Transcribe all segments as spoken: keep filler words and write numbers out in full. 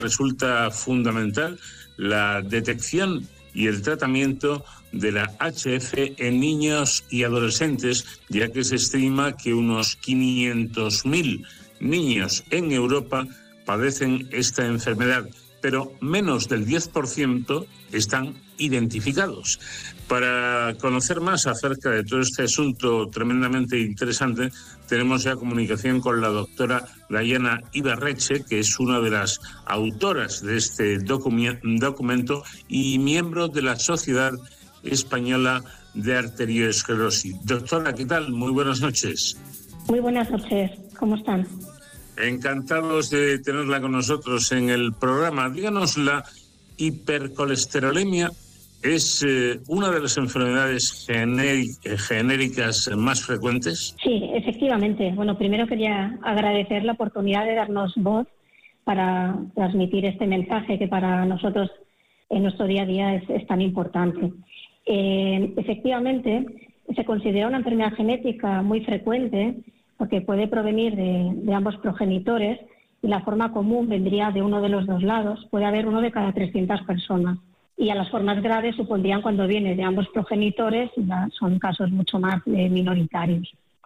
resulta fundamental la detección y el tratamiento de la H F en niños y adolescentes, ya que se estima que unos quinientos mil niños en Europa padecen esta enfermedad, pero menos del diez por ciento están identificados. Para conocer más acerca de todo este asunto tremendamente interesante, tenemos ya comunicación con la doctora Dayana Ibarretxe, que es una de las autoras de este documento y miembro de la Sociedad Española de Arteriosclerosis. Doctora, ¿qué tal? Muy buenas noches. Muy buenas noches. ¿Cómo están? Encantados de tenerla con nosotros en el programa. Díganos, la hipercolesterolemia es eh, una de las enfermedades genéricas más frecuentes. Sí, efectivamente. Bueno, primero quería agradecer la oportunidad de darnos voz para transmitir este mensaje que para nosotros en nuestro día a día es, es tan importante. Eh, efectivamente, se considera una enfermedad genética muy frecuente porque puede provenir de, de ambos progenitores y la forma común vendría de uno de los dos lados. Puede haber uno de cada trescientas personas. Y a las formas graves supondrían cuando viene de ambos progenitores, ya son casos mucho más eh, minoritarios.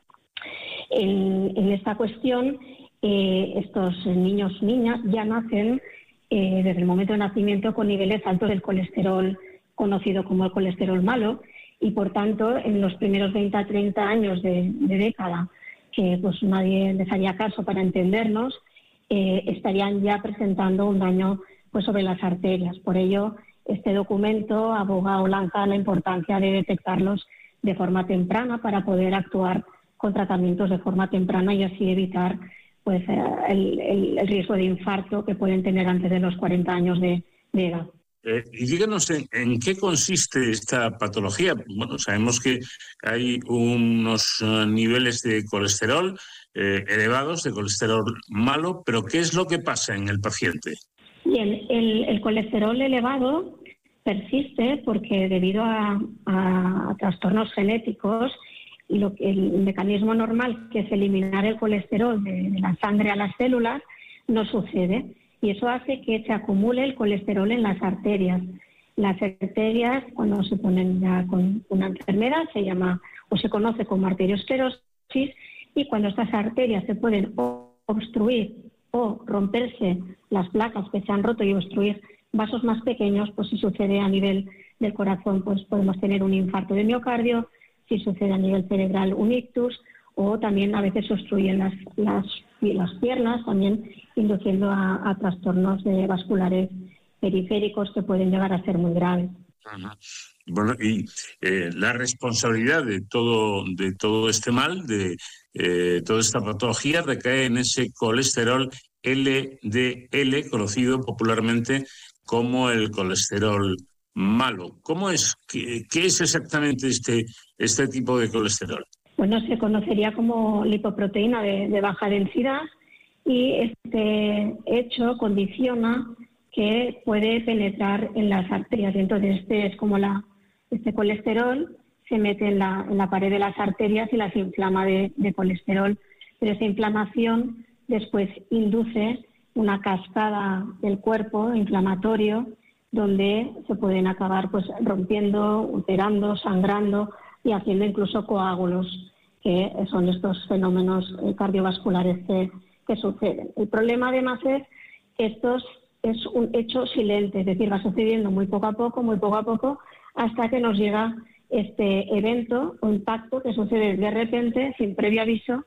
En, en esta cuestión, eh, estos niños niñas ya nacen eh, desde el momento de nacimiento con niveles altos del colesterol, conocido como el colesterol malo, y por tanto en los primeros veinte a treinta años de, de década, que pues nadie les haría caso para entendernos, eh, estarían ya presentando un daño pues sobre las arterias. Por ello, este documento aboga o lanza la importancia de detectarlos de forma temprana para poder actuar con tratamientos de forma temprana y así evitar pues, el, el, el riesgo de infarto que pueden tener antes de los cuarenta años de, de edad. Eh, y díganos en, en qué consiste esta patología. Bueno, sabemos que hay unos uh, niveles de colesterol eh, elevados, de colesterol malo, pero ¿qué es lo que pasa en el paciente? Bien, el, el colesterol elevado persiste porque debido a, a, a trastornos genéticos, y lo, el mecanismo normal que es eliminar el colesterol de, de la sangre a las células no sucede. Y eso hace que se acumule el colesterol en las arterias. Las arterias, cuando se ponen ya con una enfermedad, se llama o se conoce como arteriosclerosis, y cuando estas arterias se pueden obstruir o romperse las placas que se han roto y obstruir vasos más pequeños, pues si sucede a nivel del corazón, pues podemos tener un infarto de miocardio, si sucede a nivel cerebral un ictus, o también a veces obstruyen las, las, las piernas, también induciendo a, a trastornos de vasculares periféricos que pueden llegar a ser muy graves. Ajá. Bueno, y eh, la responsabilidad de todo, de todo este mal, de eh, toda esta patología, recae en ese colesterol L D L, conocido popularmente como el colesterol malo. ¿Cómo es? ¿Qué, qué es exactamente este, este tipo de colesterol? Bueno, se conocería como lipoproteína de, de baja densidad, y este hecho condiciona que puede penetrar en las arterias. Y entonces este es como la, este colesterol se mete en la, en la pared de las arterias y las inflama de, de colesterol. Pero esa inflamación después induce una cascada del cuerpo inflamatorio donde se pueden acabar pues rompiendo, ulcerando, sangrando y haciendo incluso coágulos, que son estos fenómenos cardiovasculares que, que suceden. El problema además es que esto es un hecho silente, es decir, va sucediendo muy poco a poco, muy poco a poco, hasta que nos llega este evento o impacto que sucede de repente, sin previo aviso,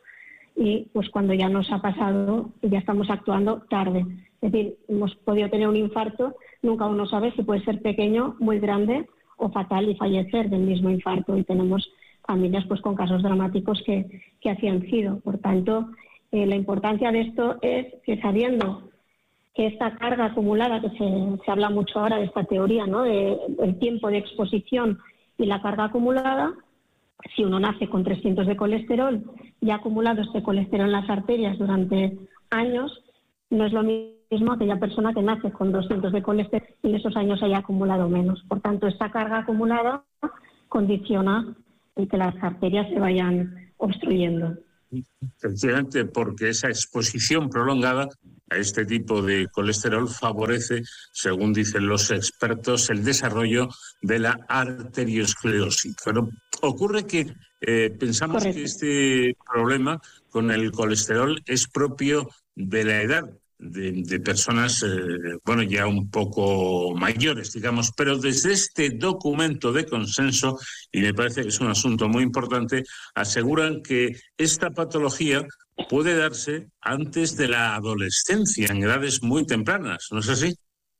y pues cuando ya nos ha pasado y ya estamos actuando tarde. Es decir, hemos podido tener un infarto, nunca uno sabe si puede ser pequeño, muy grande o fatal y fallecer del mismo infarto, y tenemos familias pues con casos dramáticos que, que así han sido. Por tanto, eh, la importancia de esto es que, sabiendo que esta carga acumulada, que se, se habla mucho ahora de esta teoría, ¿no?, de, del tiempo de exposición y la carga acumulada, si uno nace con trescientos de colesterol y ha acumulado este colesterol en las arterias durante años, no es lo mismo aquella persona que nace con doscientos de colesterol y en esos años haya acumulado menos. Por tanto, esta carga acumulada condiciona el que las arterias se vayan obstruyendo. Efectivamente, porque esa exposición prolongada a este tipo de colesterol favorece, según dicen los expertos, el desarrollo de la arteriosclerosis. Pero ocurre que eh, pensamos Correcto. que este problema con el colesterol es propio de la edad, de, de personas, eh, bueno, ya un poco mayores, digamos, pero desde este documento de consenso, y me parece que es un asunto muy importante, aseguran que esta patología puede darse antes de la adolescencia, en edades muy tempranas, ¿no es así?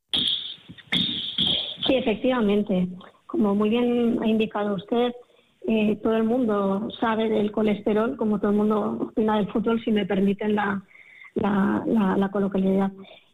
Sí, efectivamente. Como muy bien ha indicado usted, eh, todo el mundo sabe del colesterol, como todo el mundo opina del fútbol, si me permiten la, la, la, la coloquialidad.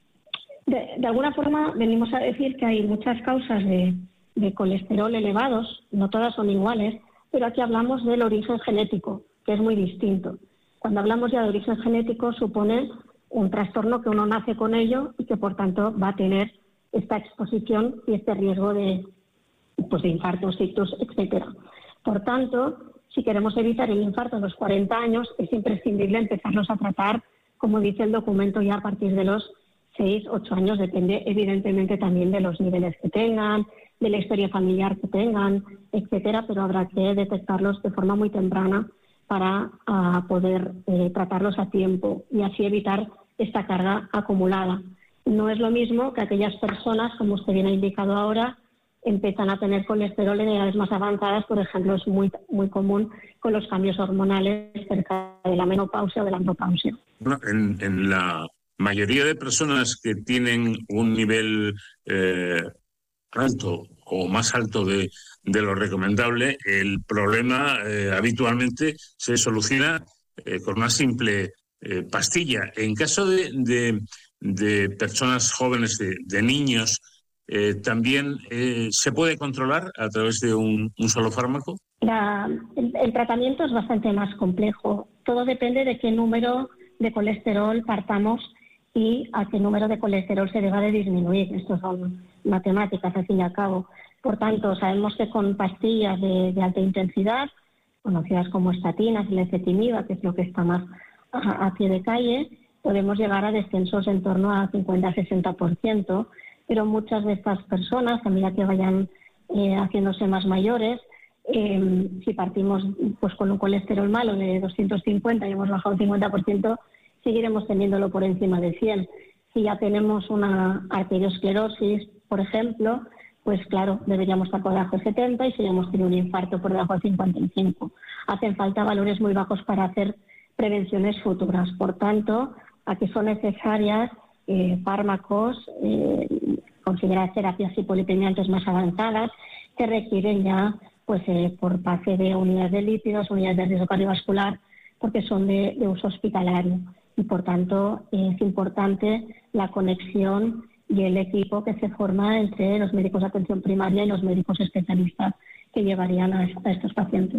De, de alguna forma venimos a decir que hay muchas causas de, de colesterol elevados, no todas son iguales, pero aquí hablamos del origen genético, que es muy distinto. Cuando hablamos ya de origen genético, supone un trastorno que uno nace con ello y que por tanto va a tener esta exposición y este riesgo de, pues, de infartos, ictus, etcétera. Por tanto, si queremos evitar el infarto a los cuarenta años, es imprescindible empezarlos a tratar, como dice el documento, ya a partir de los seis, ocho años, depende evidentemente también de los niveles que tengan, de la historia familiar que tengan, etcétera, pero habrá que detectarlos de forma muy temprana para uh, poder eh, tratarlos a tiempo y así evitar esta carga acumulada. No es lo mismo que aquellas personas, como usted bien ha indicado ahora, empiezan a tener colesterol en edades más avanzadas, por ejemplo, es muy, muy común con los cambios hormonales cerca de la menopausia o de la andropausia. Bueno, en, en la mayoría de personas que tienen un nivel eh, alto o más alto de, de lo recomendable, el problema eh, habitualmente se soluciona eh, con una simple eh, pastilla. En caso de, de, de personas jóvenes, de, de niños, eh, ¿también eh, se puede controlar a través de un, un solo fármaco? La, el, el tratamiento es bastante más complejo. Todo depende de qué número de colesterol partamos y a qué número de colesterol se deba de disminuir. Esto son matemáticas, al fin y al cabo. Por tanto, sabemos que con pastillas de, de alta intensidad, conocidas como estatinas y lecitinib, que es lo que está más a, a pie de calle, podemos llegar a descensos en torno a cincuenta a sesenta por ciento, pero muchas de estas personas, a medida que vayan eh, haciéndose más mayores, eh, si partimos pues con un colesterol malo de doscientos cincuenta y hemos bajado un cincuenta por ciento, seguiremos teniéndolo por encima de cien. Si ya tenemos una arteriosclerosis, por ejemplo, pues claro, deberíamos estar por debajo de setenta, y si hemos tenido un infarto por debajo de cincuenta y cinco. Hacen falta valores muy bajos para hacer prevenciones futuras. Por tanto, aquí son necesarias eh, fármacos, eh, consideradas terapias hipolipemiantes más avanzadas, que requieren ya pues eh, por parte de unidades de lípidos, unidades de riesgo cardiovascular, porque son de, de uso hospitalario. Y por tanto eh, es importante la conexión y el equipo que se forma entre los médicos de atención primaria y los médicos especialistas que llevarían a, a estos pacientes.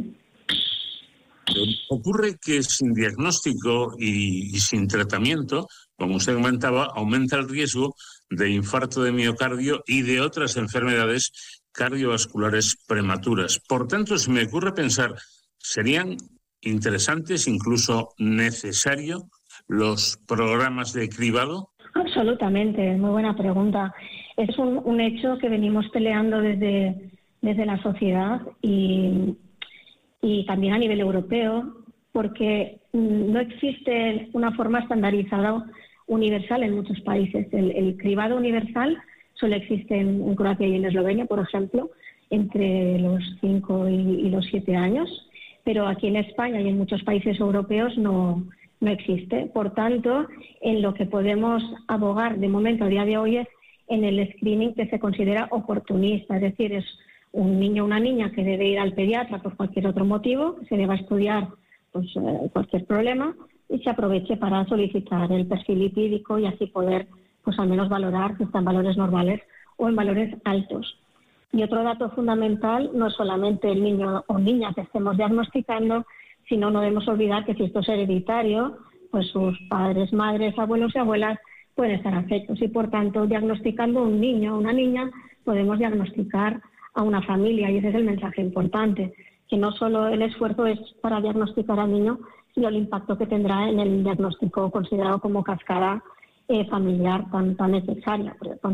Ocurre que sin diagnóstico y, y sin tratamiento, como usted comentaba, aumenta el riesgo de infarto de miocardio y de otras enfermedades cardiovasculares prematuras. Por tanto, se me ocurre pensar, ¿serían interesantes, incluso necesarios, los programas de cribado? Absolutamente, muy buena pregunta. Es un, un hecho que venimos peleando desde, desde la sociedad y, y también a nivel europeo, porque no existe una forma estandarizada universal en muchos países. El, el cribado universal solo existe en, en Croacia y en Eslovenia, por ejemplo, entre los cinco y, y los siete años, pero aquí en España y en muchos países europeos no, no existe. Por tanto, en lo que podemos abogar de momento a día de hoy es en el screening que se considera oportunista, es decir, es un niño o una niña que debe ir al pediatra por cualquier otro motivo, que se deba estudiar pues, eh, cualquier problema y se aproveche para solicitar el perfil lipídico y así poder pues al menos valorar si están en valores normales o en valores altos. Y otro dato fundamental, no solamente el niño o niña que estemos diagnosticando, sino no debemos olvidar que si esto es hereditario, pues sus padres, madres, abuelos y abuelas pueden estar afectos y por tanto diagnosticando un niño o una niña podemos diagnosticar a una familia y ese es el mensaje importante, que no solo el esfuerzo es para diagnosticar al niño, sino el impacto que tendrá en el diagnóstico considerado como cascada eh, familiar tan, tan necesaria, porque